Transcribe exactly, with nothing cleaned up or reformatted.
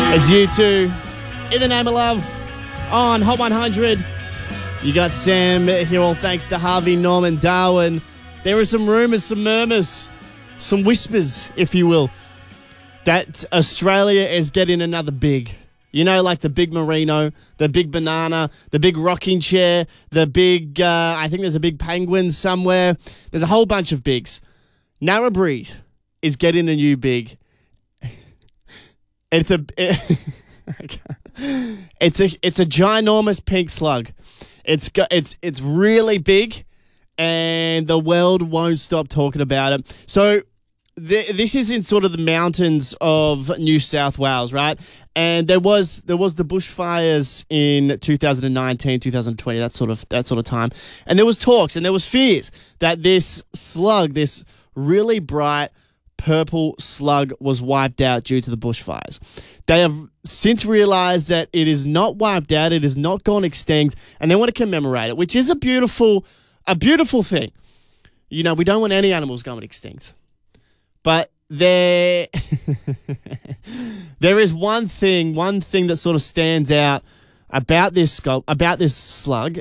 It's you two in the name of love on Hot one hundred. You got Sam here, all thanks to Harvey Norman Darwin. There are some rumours, some murmurs, some whispers, if you will, that Australia is getting another big. You know, like the big merino, the big banana, the big rocking chair, the big, uh, I think there's a big penguin somewhere. There's a whole bunch of bigs. Narrabri is getting a new big. It's a, it, it's a, it's a ginormous pink slug. It's got, it's, it's really big, and the world won't stop talking about it. So th- this is in sort of the mountains of New South Wales, right? And there was there was the bushfires in two thousand nineteen, two thousand twenty, that sort of that sort of time, and there was talks and there was fears that this slug, this really bright purple slug, was wiped out due to the bushfires. They have since realized that it is not wiped out, it is not gone extinct, and they want to commemorate it, which is a beautiful, a beautiful thing. You know, we don't want any animals going extinct. But there, there is one thing, one thing that sort of stands out about this sculpt, about this slug,